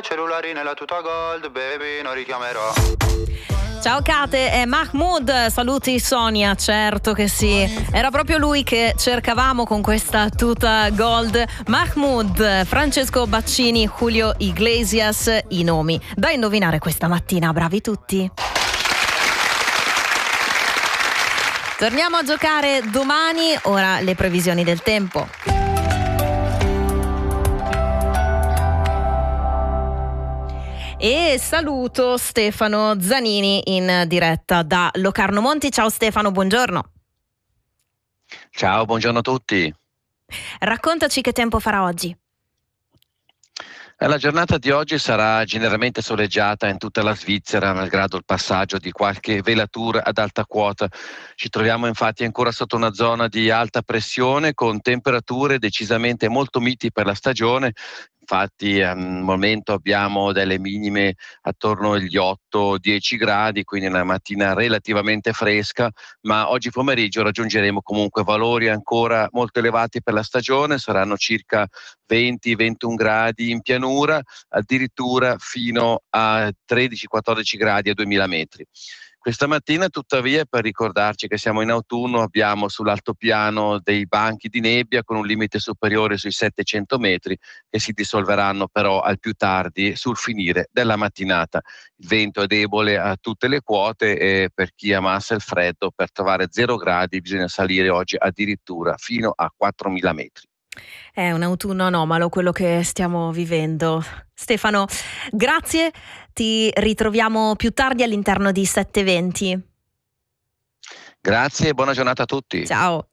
cellulari nella tuta gold, baby, non richiamerò. Ciao Kate, è Mahmood, saluti Sonia, certo che sì, era proprio lui che cercavamo con questa tuta gold. Mahmood, Francesco Baccini, Julio Iglesias, i nomi da indovinare questa mattina, bravi tutti. Torniamo a giocare domani, ora le previsioni del tempo. E saluto Stefano Zanini in diretta da Locarno Monti. Ciao Stefano, buongiorno. Ciao, buongiorno a tutti. Raccontaci che tempo farà oggi. La giornata di oggi sarà generalmente soleggiata in tutta la Svizzera, malgrado il passaggio di qualche velatura ad alta quota. Ci troviamo infatti ancora sotto una zona di alta pressione con temperature decisamente molto miti per la stagione. Infatti al momento abbiamo delle minime attorno agli 8-10 gradi, quindi una mattina relativamente fresca, ma oggi pomeriggio raggiungeremo comunque valori ancora molto elevati per la stagione, saranno circa 20-21 gradi in pianura, addirittura fino a 13-14 gradi a 2000 metri. Questa mattina, tuttavia, per ricordarci che siamo in autunno, abbiamo sull'altopiano dei banchi di nebbia con un limite superiore sui 700 metri che si dissolveranno però al più tardi sul finire della mattinata. Il vento è debole a tutte le quote e per chi amasse il freddo, per trovare 0 gradi bisogna salire oggi addirittura fino a 4000 metri. È un autunno anomalo quello che stiamo vivendo. Stefano, grazie, ti ritroviamo più tardi all'interno di 720. Grazie e buona giornata a tutti. Ciao.